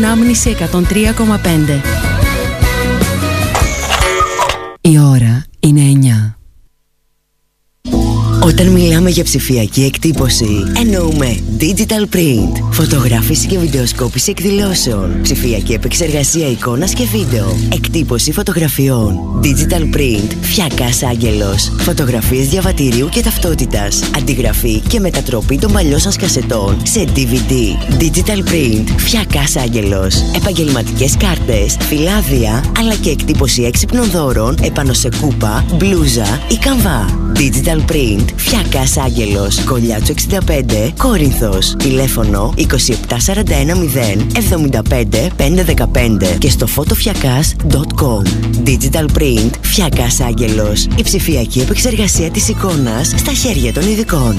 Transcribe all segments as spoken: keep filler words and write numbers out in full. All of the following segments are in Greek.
Ανάμνηση εκατόν τρία κόμμα πέντε. Η ώρα είναι εννιά. Όταν μιλάμε για ψηφιακή εκτύπωση, εννοούμε digital print, φωτογράφηση και βιντεοσκόπηση εκδηλώσεων, ψηφιακή επεξεργασία εικόνας και βίντεο, εκτύπωση φωτογραφιών, digital print, Φιακάς Άγγελος, φωτογραφίες διαβατηρίου και ταυτότητας, αντιγραφή και μετατροπή των παλιών σας κασετών σε ντι βι ντι, digital print, Φιακάς Άγγελος, επαγγελματικές κάρτες, φυλάδια, αλλά και εκτύπωση έξυπνων δώρων επάνω σε κούπα, μπλούζα ή καμβά. Digital print, Φιακάς Άγγελος, Κολλιάτσου εξήντα πέντε, Κόρινθος. Τηλέφωνο είκοσι επτά σαράντα ένα μηδέν εβδομήντα πέντε πεντακόσια δεκαπέντε και στο φωτοφιακάς τελεία κομ. Digital print, Φιακάς Άγγελος. Η ψηφιακή επεξεργασία της εικόνας στα χέρια των ειδικών.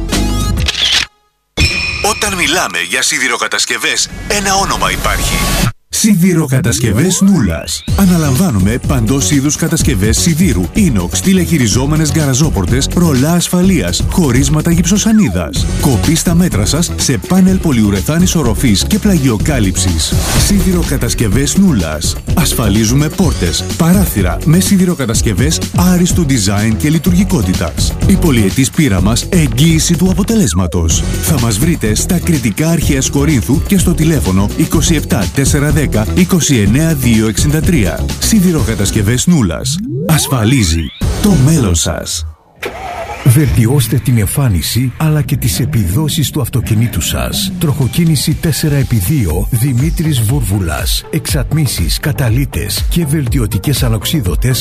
Όταν μιλάμε για σιδηροκατασκευές, ένα όνομα υπάρχει. Σιδηροκατασκευές Νούλας. Αναλαμβάνουμε παντός είδους κατασκευές σιδήρου, ίνοξ, τηλεχειριζόμενες γκαραζόπορτες, ρολά ασφαλείας, χωρίσματα γυψοσανίδας. Κοπή στα μέτρα σας σε πάνελ πολυουρεθάνης οροφής και πλαγιοκάλυψης. Σιδηροκατασκευές Νούλας. Ασφαλίζουμε πόρτες, παράθυρα με σιδηροκατασκευές άριστου design και λειτουργικότητας. Η πολυετής πείρα μας εγγύηση του αποτελέσματος. Θα μας βρείτε στα Κρητικά Αρχαίας Κορίνθου και στο τηλέφωνο είκοσι επτά τετρακόσια δέκα είκοσι εννέα διακόσια εξήντα τρία. Σιδηροκατασκευές Νούλας. Ασφαλίζει το μέλλον σας. Βελτιώστε την εμφάνιση αλλά και τις επιδόσεις του αυτοκινήτου σας. Τροχοκίνηση τέσσερα επί δύο Δημήτρης Βούρβουλας. Εξατμίσεις, καταλύτες και βελτιωτικές ανοξίδωτες